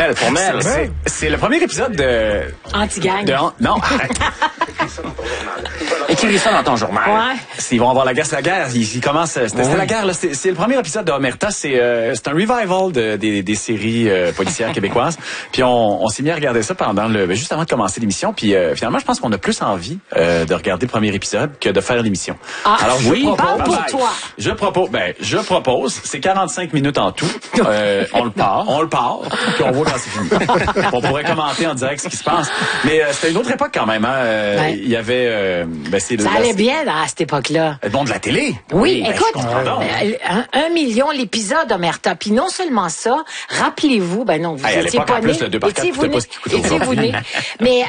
Mel. C'est le premier épisode de... Anti-gang. Non, arrête. Écrivez ça dans ton journal. Ouais. Ils vont avoir la guerre. Ils commencent... C'était la guerre, là. C'est le premier épisode de Omerta. C'est un revival des séries policières québécoises. Puis on s'est mis à regarder ça pendant juste avant de commencer l'émission. Puis finalement, je pense qu'on a plus envie de regarder le premier épisode que de faire l'émission. Ah, alors, parle pour toi. Je propose, c'est 45 minutes en tout. On le part, puis on voit quand c'est fini. On pourrait commenter en direct ce qui se passe. Mais c'était une autre époque quand même. Hein. Il y avait... ça allait bien à cette époque-là. Le monde de la télé. Oui, écoute, 1 million l'épisode, Omerta. Puis non seulement ça, rappelez-vous, non, vous étiez pas nés. Étiez-vous nés? Mais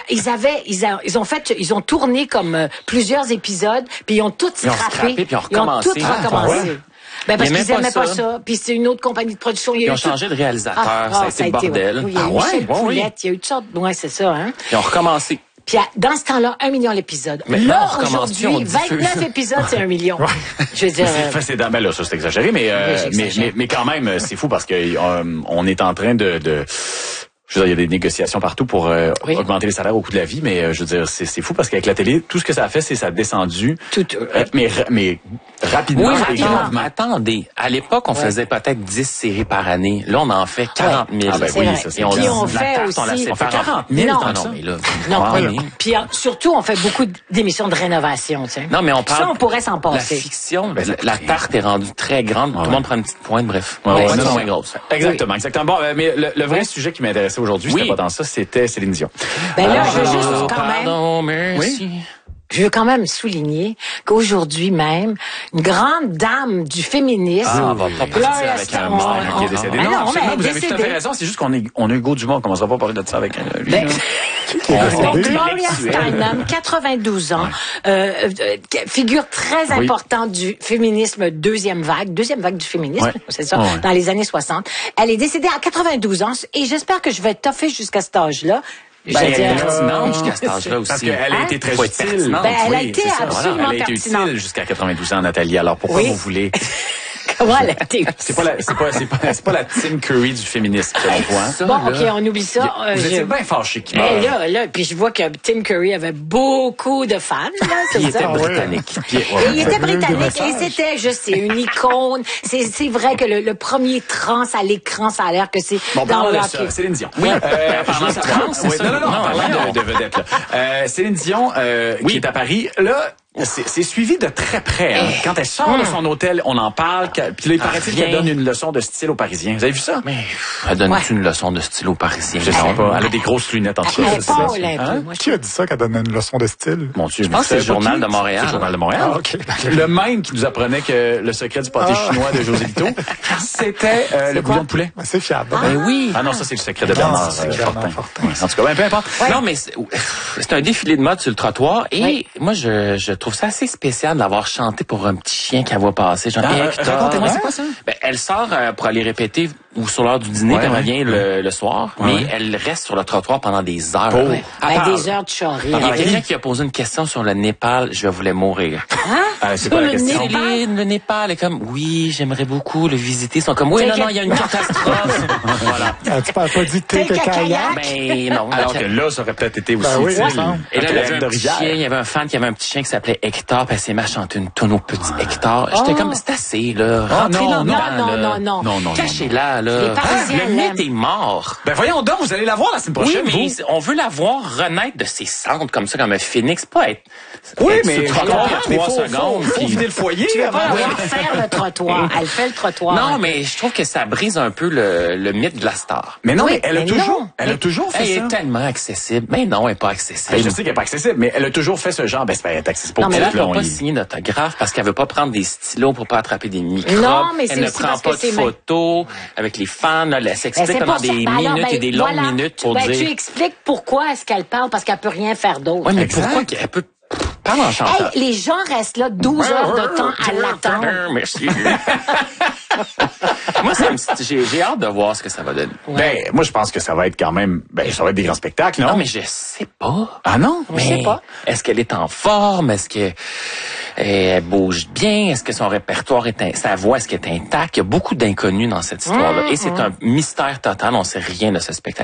ils ont tourné comme plusieurs épisodes, puis ils ont tout scrappé. Puis ils ont tout recommencé. Parce qu'ils aimaient pas ça. Puis c'est une autre compagnie de production. Ils ont changé de réalisateur. Ça a été le bordel. Oui, il y a eu Michel Poulette, il y a eu toutes sortes. Ouais, c'est ça, hein. Ils ont recommencé. Puis dans ce temps-là, 1 million l'épisode. Là, aujourd'hui, 29 épides, c'est 1 million. Je veux dire... là, ça, c'est exagéré, mais quand même, c'est fou parce que on est en train de je veux dire, il y a des négociations partout pour augmenter les salaires au coût de la vie, mais je veux dire, c'est fou parce qu'avec la télé, tout ce que ça a fait, c'est ça a descendu. Mais rapidement. Oui, rapidement. Mais attendez, à l'époque, on faisait peut-être 10 séries par année. Là, on en fait 40 000. Ah ben oui, ça, c'est Puis on fait aussi... On fait 40 000. Non, mais là... Non, puis surtout, on fait beaucoup d'émissions de rénovation, tu sais. Non, mais on parle... Ça, on pourrait s'en passer. La fiction, la tarte est rendue très grande. Tout le monde prend une petite pointe, bref. C'est moins grosse. Exactement. Bon, mais le vrai sujet qui m'intéressait aujourd'hui, c'était pas dans ça, c'était Céline Dion. Là, je veux juste quand même... Pardon, merci. Oui? Je veux quand même souligner qu'aujourd'hui même, une grande dame du féminisme... on va pas partir avec un mort qui est décédé. Non, absolument, vous avez tout à fait raison. C'est juste qu'on a Hugo Dumont, on commencera pas à parler de ça avec lui. Donc, Gloria Steinem, 92 ans, figure très importante du féminisme deuxième vague du féminisme, c'est ça, dans les années 60. Elle est décédée à 92 ans et j'espère que je vais toffer jusqu'à cet âge-là. Elle est pertinente jusqu'à cet âge-là aussi. Parce qu'elle a été très utile. Elle a été absolument pertinente. Elle a été utile jusqu'à 92 ans, Nathalie. Alors pourquoi vous voulez... Comment elle a été? C'est pas la Tim Curry du féminisme, selon toi. Bon, OK, on oublie ça. Vous étiez bien fâché qu'il meure. Là, puis je vois que Tim Curry avait beaucoup de fans, là, c'est ça? Il était britannique. Il était britannique et c'était, je sais, une icône. C'est vrai que le premier trans à l'écran, ça a l'air que c'est dans le hockey. Céline Dion. Oui, parlant de trans, c'est ça? Non, parlant de vedette, là. Céline Dion, qui est à Paris, là... C'est suivi de très près. Hein. Quand elle sort de son hôtel, on en parle. Puis là, il paraît-il qu'elle donne une leçon de style aux Parisiens. Vous avez vu ça? Mais elle donne une leçon de style aux Parisiens? Je sais pas. Elle a des grosses lunettes en tout cas. Qui a dit ça qu'elle donne une leçon de style? Mon Dieu, je pense que c'est le Journal de Montréal. C'est le Journal de Montréal. Ah, OK. Le même qui nous apprenait que le secret du pâté chinois de José Lito, c'était le bouillon de poulet. C'est fiable. Oui. Ah non, ça c'est le secret de Bernard Fortin. En tout cas, peu importe. Non, mais c'est un défilé de mode sur le trottoir et moi, je trouve ça assez spécial d'avoir chanté pour un petit chien qu'elle voit passer. Racontez-moi, c'est quoi ça? Elle sort pour aller répéter ou sur l'heure du dîner, puis elle revient le soir, mais elle reste sur le trottoir pendant des heures. Des heures de charrie. Il y a quelqu'un qui a posé une question sur le Népal, je voulais mourir. C'est quoi la question? Le Népal est comme, oui, j'aimerais beaucoup le visiter. Ils sont comme, oui, non, il y a une catastrophe. Voilà. Tu parles pas du thé que kayak? Ben non. Alors que là, ça aurait peut-être été aussi utile. Et là, il y avait un fan qui avait un petit chien qui s'appelait Hector, puis elle s'est mise à chanter une tonne au petit Hector. J'étais comme, c'est assez, là. Rentrez là-dedans. Non. Cachez-la, là. Le mythe est mort. Ben voyons donc, vous allez la voir la semaine prochaine. Oui, mais on veut la voir renaître de ses cendres comme ça, comme un phénix, pas être... Oui, mais il 3 secondes. Faut vider le foyer. Tu vas pas faire le trottoir. Elle fait le trottoir. Non, mais je trouve que ça brise un peu le mythe de la star. Mais non, mais elle a toujours fait ça. Elle est tellement accessible. Mais non, elle n'est pas accessible. Je sais qu'elle n'est pas accessible, mais elle a toujours fait ce genre. Ben, c'est pas accessible pour elle ne peut pas signer d'autographe parce qu'elle veut pas prendre des stylos pour pas attraper des microbes. Non, mais elle ne prend pas de photos avec les fans. Elle s'explique pendant des minutes et des longues minutes pour dire... Tu expliques pourquoi est-ce qu'elle parle parce qu'elle peut rien faire d'autre. Oui, mais pourquoi qu'elle peut... Parle en chantant. Les gens restent là 12 heures de temps à l'attendre. Merci. Moi, j'ai hâte de voir ce que ça va donner. Ben, moi, je pense que ça va être quand même, ça va être des grands spectacles, non? Non, mais je sais pas. Ah non? Je sais pas. Est-ce qu'elle est en forme? Est-ce que elle bouge bien? Est-ce que son répertoire sa voix, est-ce qu'elle est intacte? Il y a beaucoup d'inconnus dans cette histoire-là. Et c'est un mystère total. On sait rien de ce spectacle.